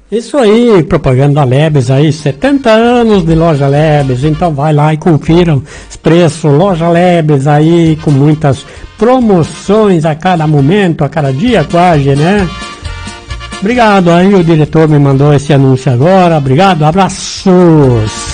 Isso aí, propaganda Lebes aí, 70 anos de Loja Lebes, então vai lá e confira os preços, Loja Lebes aí com muitas promoções a cada momento, a cada dia quase, né? Obrigado, aí o diretor me mandou esse anúncio agora, obrigado, abraços!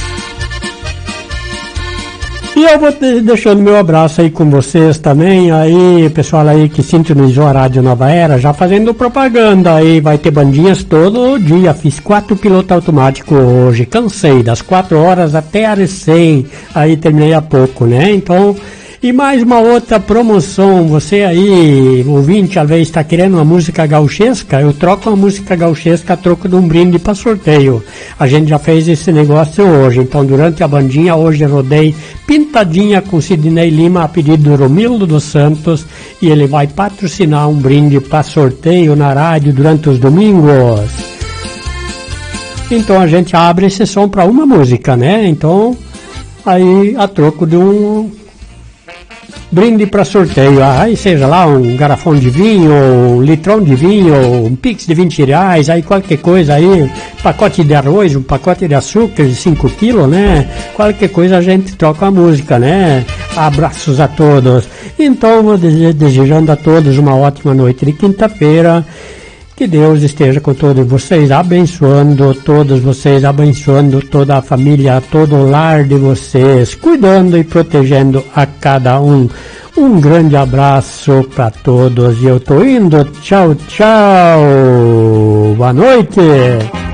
E eu vou deixando meu abraço aí com vocês também, aí, pessoal aí que sintonizou a Rádio Nova Era, já fazendo propaganda aí, vai ter bandinhas todo dia, fiz 4 pilotos automáticos hoje, cansei, das 4 horas até as 6, aí terminei há pouco, né, então... E mais uma outra promoção, você aí, ouvinte, às vezes está querendo uma música gauchesca, eu troco uma música gauchesca a troco de um brinde para sorteio. A gente já fez esse negócio hoje, então durante a bandinha hoje eu rodei Pintadinha com Sidney Lima a pedido do Romildo dos Santos e ele vai patrocinar um brinde para sorteio na rádio durante os domingos. Então a gente abre esse som para uma música, né? Então, aí a troco de um... brinde para sorteio, aí seja lá um garrafão de vinho, um litrão de vinho, um pix de 20 reais, aí qualquer coisa aí, um pacote de arroz, um pacote de açúcar de 5 quilos, né? Qualquer coisa a gente troca a música, né? Abraços a todos. Então vou desejando a todos uma ótima noite de quinta-feira. Que Deus esteja com todos vocês, abençoando todos vocês, abençoando toda a família, todo o lar de vocês, cuidando e protegendo a cada um. Um grande abraço para todos e eu tô indo. Tchau, tchau. Boa noite.